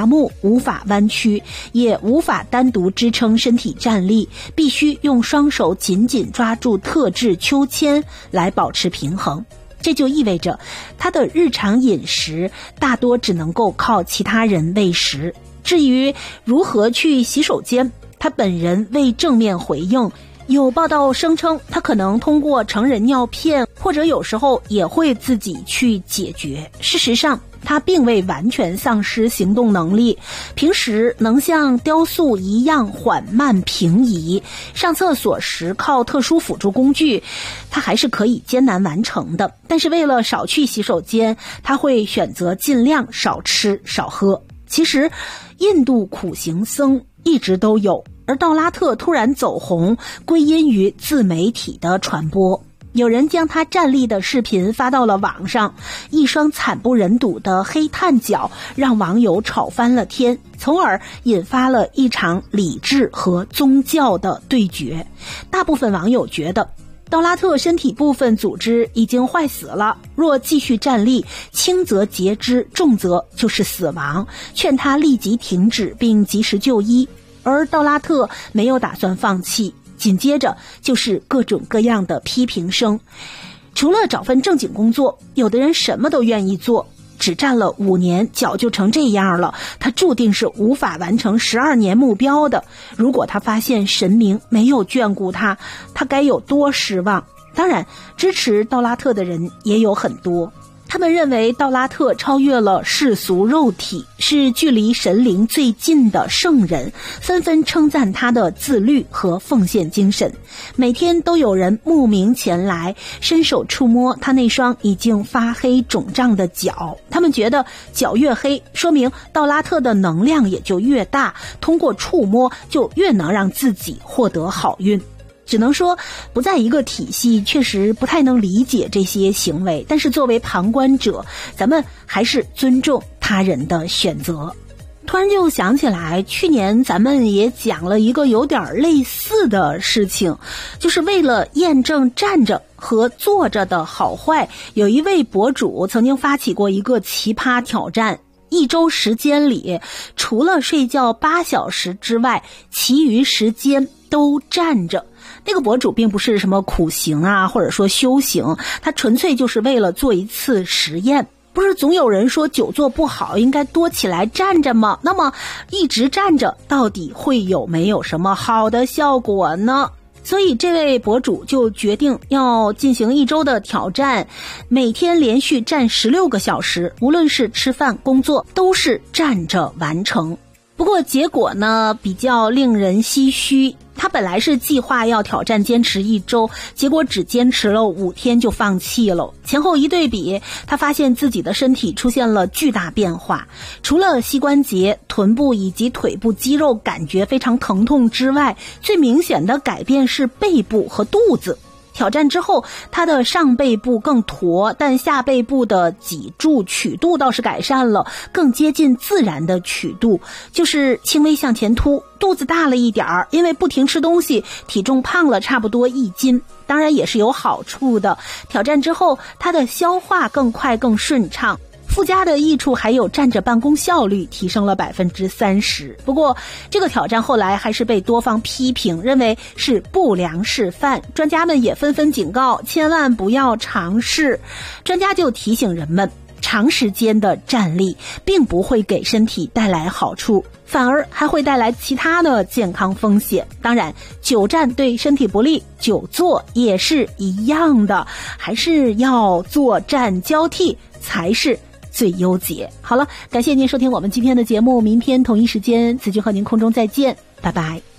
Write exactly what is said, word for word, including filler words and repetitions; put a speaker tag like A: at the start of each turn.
A: 麻木，无法弯曲，也无法单独支撑身体站立，必须用双手紧紧抓住特制秋千来保持平衡。这就意味着他的日常饮食大多只能够靠其他人喂食。至于如何去洗手间，他本人未正面回应。有报道声称他可能通过成人尿片，或者有时候也会自己去解决。事实上他并未完全丧失行动能力，平时能像雕塑一样缓慢平移，上厕所时靠特殊辅助工具他还是可以艰难完成的。但是为了少去洗手间，他会选择尽量少吃少喝。其实印度苦行僧一直都有，而道拉特突然走红归因于自媒体的传播。有人将他站立的视频发到了网上，一双惨不忍睹的黑炭脚让网友吵翻了天，从而引发了一场理智和宗教的对决。大部分网友觉得道拉特身体部分组织已经坏死了，若继续站立，轻则截肢，重则就是死亡，劝他立即停止并及时就医。而道拉特没有打算放弃，紧接着就是各种各样的批评声。除了找份正经工作，有的人什么都愿意做，只站了五年，脚就成这样了，他注定是无法完成十二年目标的。如果他发现神明没有眷顾他，他该有多失望。当然，支持道拉特的人也有很多，他们认为道拉特超越了世俗肉体，是距离神灵最近的圣人，纷纷称赞他的自律和奉献精神。每天都有人慕名前来，伸手触摸他那双已经发黑肿胀的脚，他们觉得脚越黑，说明道拉特的能量也就越大，通过触摸就越能让自己获得好运。只能说不在一个体系，确实不太能理解这些行为，但是作为旁观者，咱们还是尊重他人的选择。突然就想起来，去年咱们也讲了一个有点类似的事情，就是为了验证站着和坐着的好坏，有一位博主曾经发起过一个奇葩挑战，一周时间里除了睡觉八小时之外，其余时间都站着。那个博主并不是什么苦行啊，或者说修行，他纯粹就是为了做一次实验。不是总有人说久坐不好，应该多起来站着吗？那么一直站着到底会有没有什么好的效果呢？所以这位博主就决定要进行一周的挑战，每天连续站十六个小时，无论是吃饭工作都是站着完成。不过结果呢比较令人唏嘘，他本来是计划要挑战坚持一周，结果只坚持了五天就放弃了。前后一对比，他发现自己的身体出现了巨大变化，除了膝关节、臀部以及腿部肌肉感觉非常疼痛之外，最明显的改变是背部和肚子。挑战之后，他的上背部更驼，但下背部的脊柱曲度倒是改善了，更接近自然的曲度，就是轻微向前凸，肚子大了一点儿，因为不停吃东西，体重胖了差不多一斤，当然也是有好处的。挑战之后，他的消化更快更顺畅。附加的益处还有站着办公效率提升了百分之三十。不过这个挑战后来还是被多方批评，认为是不良示范，专家们也纷纷警告千万不要尝试。专家就提醒人们，长时间的站立并不会给身体带来好处，反而还会带来其他的健康风险。当然久站对身体不利，久坐也是一样的，还是要坐站交替才是最优解。好了，感谢您收听我们今天的节目，明天同一时间此君和您空中再见，拜拜。